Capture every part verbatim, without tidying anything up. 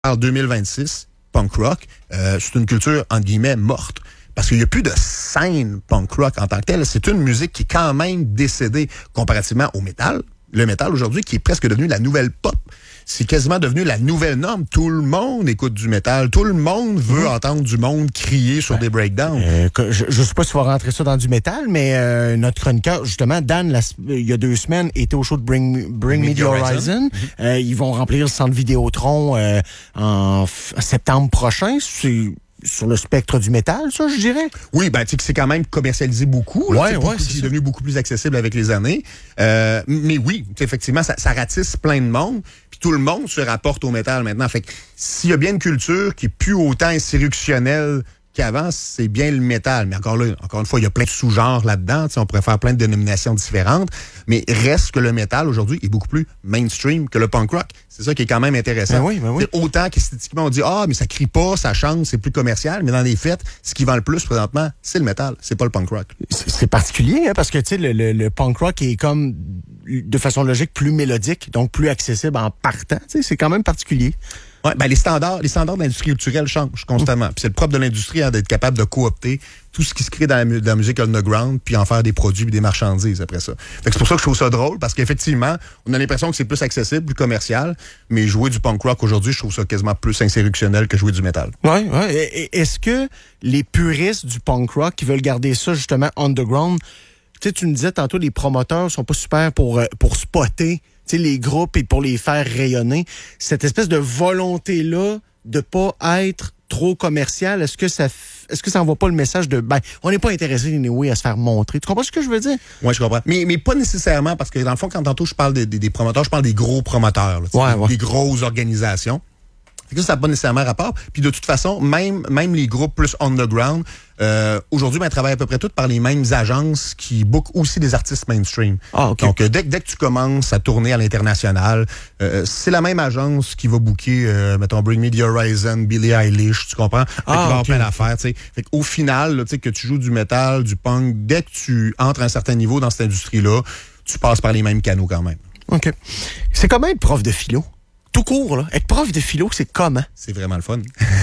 en deux mille vingt-six, punk rock, euh, c'est une culture, entre guillemets, morte. Parce qu'il n'y a plus de scène punk rock en tant que telle. C'est une musique qui est quand même décédée comparativement au métal. Le métal aujourd'hui qui est presque devenu la nouvelle pop. C'est quasiment devenu la nouvelle norme. Tout le monde écoute du métal. Tout le monde veut mmh. entendre du monde crier sur ouais. des breakdowns. Euh, je ne sais pas si on va rentrer ça dans du métal, mais euh, notre chroniqueur, justement, Dan, la, il y a deux semaines, était au show de Bring, Bring Me The Horizon. Horizon. Mmh. Euh, ils vont remplir le centre Vidéotron euh, en f- septembre prochain. C'est sur le spectre du métal, ça, je dirais. Oui, ben tu sais que c'est quand même commercialisé beaucoup. Là, ouais, beaucoup, ouais, c'est, c'est devenu beaucoup plus accessible avec les années. Euh, mais oui, effectivement, ça, ça ratisse plein de monde. Puis tout le monde se rapporte au métal maintenant. Fait que s'il y a bien une culture qui est plus autant insurrectionnelle qu'avant, c'est bien le métal. Mais encore là, encore une fois, il y a plein de sous-genres là-dedans. Tu sais, on pourrait faire plein de dénominations différentes. Mais reste que le métal, aujourd'hui, est beaucoup plus mainstream que le punk rock. C'est ça qui est quand même intéressant. Ben oui, ben oui. C'est autant qu'esthétiquement, on dit « Ah, mais ça crie pas, ça chante, c'est plus commercial. » Mais dans les faits, ce qui vend le plus présentement, c'est le métal. C'est pas le punk rock. C'est, c'est particulier, hein, parce que tu sais, le, le, le punk rock est comme, de façon logique, plus mélodique, donc plus accessible en partant. Tu sais, c'est quand même particulier. Ouais, ben les standards, les standards de l'industrie culturelle changent constamment. Puis c'est le propre de l'industrie hein, d'être capable de coopter tout ce qui se crée dans la, dans la musique underground, puis en faire des produits et des marchandises après ça. Fait que c'est pour ça que je trouve ça drôle, parce qu'effectivement, on a l'impression que c'est plus accessible, plus commercial, mais jouer du punk rock aujourd'hui, je trouve ça quasiment plus insurrectionnel que jouer du métal. Oui, oui. Et, est-ce que les puristes du punk rock qui veulent garder ça justement underground, tu sais, tu me disais tantôt, les promoteurs sont pas super pour, pour spotter les groupes et pour les faire rayonner. Cette espèce de volonté-là de pas être trop commercial, est-ce que ça est-ce que ça envoie pas le message de ben on n'est pas intéressé anyway à se faire montrer? Tu comprends ce que je veux dire? Oui, je comprends. Mais, mais pas nécessairement, parce que dans le fond, quand tantôt je parle des, des, des promoteurs, je parle des gros promoteurs, là, ouais, des, ouais. des grosses organisations. Fait que ça n'a pas nécessairement rapport. Puis de toute façon, même même les groupes plus underground, euh, aujourd'hui, ben, travaillent à peu près tous par les mêmes agences qui bookent aussi des artistes mainstream. Ah, okay. Donc, euh, dès, dès que tu commences à tourner à l'international, euh, c'est la même agence qui va booker, euh, mettons, Bring Me The Horizon, Billie Eilish, tu comprends? Fait ah, qu'il va y avoir okay. plein d'affaires, tu sais. Fait qu'au final, tu sais, que tu joues du métal, du punk, dès que tu entres à un certain niveau dans cette industrie-là, tu passes par les mêmes canaux quand même. OK. C'est comment être prof de philo? Tout court, là. Être prof de philo, c'est comment? C'est vraiment le fun.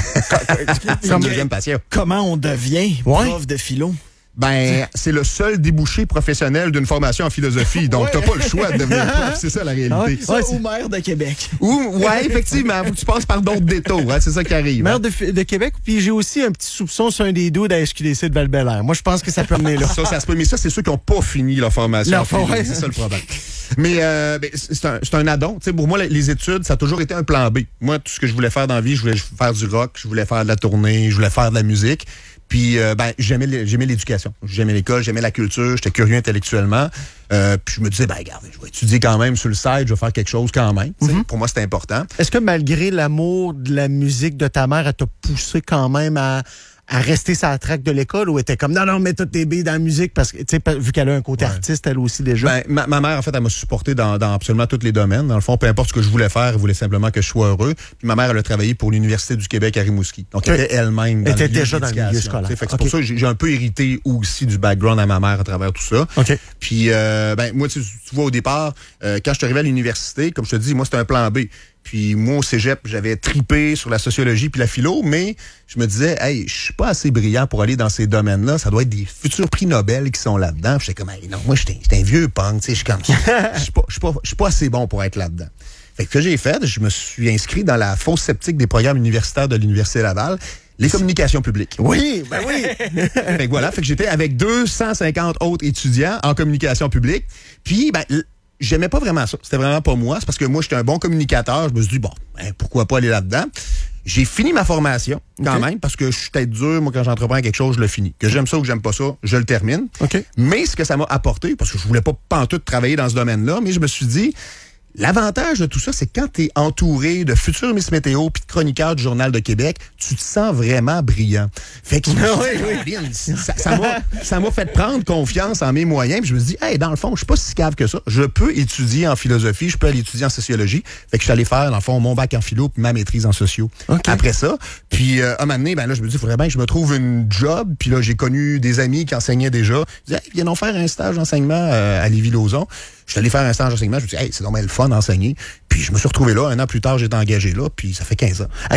C'est une deuxième passion. Comment on devient ouais. prof de philo? Ben, c'est le seul débouché professionnel d'une formation en philosophie. Donc, ouais. t'as pas le choix de devenir prof. C'est ça, la réalité. Ah ouais, ça, ouais, ou maire de Québec. Ou, ouais, effectivement. Faut que tu passes par d'autres détours. Hein, c'est ça qui arrive. Maire hein. de, de Québec. Puis j'ai aussi un petit soupçon sur un des deux de la S Q D C de Val-Bélair. Moi, je pense que ça peut mener là. Ça, ça se peut. Mais ça, c'est ceux qui n'ont pas fini leur formation. Leur for- ouais. C'est ça le problème. Mais euh, ben, c'est, un, c'est un addon. T'sais, pour moi, les études, ça a toujours été un plan B. Moi, tout ce que je voulais faire dans la vie, je voulais faire du rock, je voulais faire de la tournée, je voulais faire de la musique. Puis, euh, ben, j'aimais, j'aimais l'éducation. J'aimais l'école, j'aimais la culture, j'étais curieux intellectuellement. Euh, puis je me disais, ben, regarde, je vais étudier quand même sur le site, je vais faire quelque chose quand même. Mm-hmm. Pour moi, c'était important. Est-ce que malgré l'amour de la musique de ta mère, elle t'a poussé quand même à, à rester sur la traque de l'école ou était comme, non, non, mets toutes tes billes dans la musique parce que, tu sais, vu qu'elle a un côté ouais. artiste, elle aussi déjà? Ben, ma, ma mère, en fait, elle m'a supporté dans, dans absolument tous les domaines. Dans le fond, peu importe ce que je voulais faire, elle voulait simplement que je sois heureux. Puis ma mère, elle a travaillé pour l'Université du Québec à Rimouski. Donc, elle était elle-même dans elle le était déjà dans le milieu scolaire. Fait que c'est okay. pour ça que j'ai, j'ai un peu hérité aussi du background à ma mère à travers tout ça. Okay. Puis, euh, ben, moi, tu, tu vois, au départ, euh, quand je suis arrivé à l'université, comme je te dis, moi, c'était un plan B. Puis moi, au cégep, j'avais tripé sur la sociologie puis la philo, mais je me disais, hey, je suis pas assez brillant pour aller dans ces domaines-là. Ça doit être des futurs prix Nobel qui sont là-dedans. Puis j'étais comme, hey, non, moi, j'étais, j'étais un vieux punk, tu sais, je suis comme, je suis pas, je suis pas, je suis pas assez bon pour être là-dedans. Fait que ce que j'ai fait, je me suis inscrit dans la fosse sceptique des programmes universitaires de l'Université Laval. Les communications publiques. Oui, ben oui. Fait que voilà, fait que j'étais avec deux cent cinquante autres étudiants en communication publique. Puis, ben, j'aimais pas vraiment ça. C'était vraiment pas moi. C'est parce que moi, j'étais un bon communicateur. Je me suis dit, bon, ben, pourquoi pas aller là-dedans? J'ai fini ma formation, quand okay. même, parce que je suis peut-être dur. Moi, quand j'entreprends quelque chose, je le finis. Que j'aime ça ou que j'aime pas ça, je le termine. Okay. Mais ce que ça m'a apporté, parce que je voulais pas pantoute travailler dans ce domaine-là, mais je me suis dit, l'avantage de tout ça, c'est que quand tu es entouré de futurs Miss Météo puis de chroniqueurs du Journal de Québec, tu te sens vraiment brillant. Fait que oui, oui. Ça, ça, m'a, ça m'a fait prendre confiance en mes moyens. Puis je me suis dit, hey, dans le fond, je suis pas si cave que ça. Je peux étudier en philosophie, je peux aller étudier en sociologie. Fait que je suis allé faire, dans le fond, mon bac en philo puis ma maîtrise en sociaux. Okay. Après ça, puis euh, à un moment donné, ben là, je me dis, il faudrait bien que je me trouve une job. Puis là, j'ai connu des amis qui enseignaient déjà. Je disais, hey, viens donc faire un stage d'enseignement euh, à Lévis-Lauzon. Je suis allé faire un stage d'enseignement. Je me suis dit, hey, c'est normal le fun à enseigner. Puis je me suis retrouvé là. Un an plus tard, j'ai été engagé là. Puis ça fait quinze ans.